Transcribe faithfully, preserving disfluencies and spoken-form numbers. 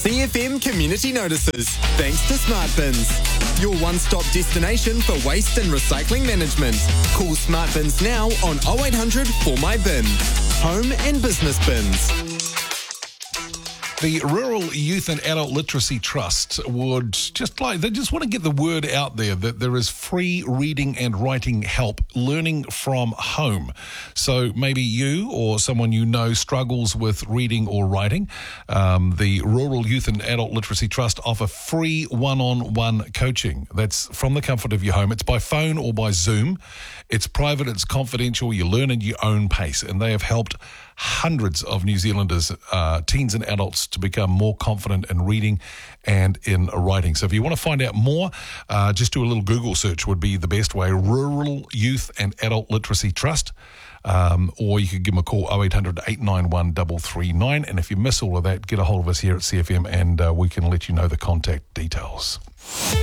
C F M Community Notices, thanks to Smart Bins. Your one-stop destination for waste and recycling management. Call Smart Bins now on oh eight hundred four my bin. Home and business bins. The Rural Youth and Adult Literacy Trust would just like, they just want to get the word out there that there is free reading and writing help learning from home. So maybe you or someone you know struggles with reading or writing. Um, the Rural Youth and Adult Literacy Trust offer free one-on-one coaching. That's from the comfort of your home. It's by phone or by Zoom. It's private, it's confidential, you learn at your own pace, and they have helped hundreds of New Zealanders, uh, teens and adults, to become more confident in reading and in writing. So if you want to find out more, uh, just do a little Google search would be the best way. Rural Youth and Adult Literacy Trust. Um, or you could give them a call, oh eight hundred, eight nine one, three three nine. And if you miss all of that, get a hold of us here at C F M and uh, we can let you know the contact details.